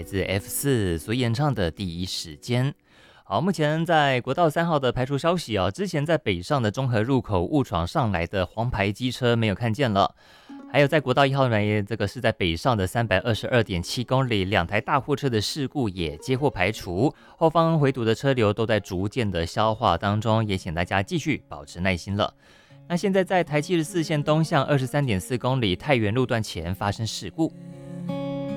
自 F4 所演唱的第一时间。好，目前在国道3号的排除消息之前在北上的中和入口误闯上来的黄牌机车没有看见了。还有在国道1号呢，这个是在北上的322.7公里，两台大货车的事故也接获排除，后方回堵的车流都在逐渐的消化当中，也请大家继续保持耐心了。那现在在台74线东向23.4公里太原路段前发生事故。